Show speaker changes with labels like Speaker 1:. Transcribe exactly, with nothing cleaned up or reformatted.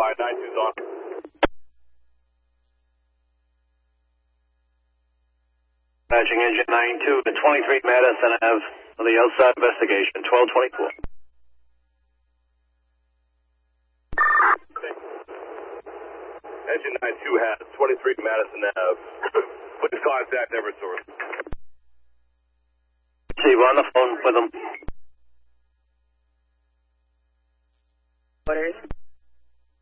Speaker 1: wide, nine two's on.
Speaker 2: Patching engine nine two to twenty-three Madison Avenue on the outside investigation, twelve twenty-four.
Speaker 1: Engine nine two has twenty-three Madison Avenue. Please contact Eversource.
Speaker 2: Steve, on the phone with them.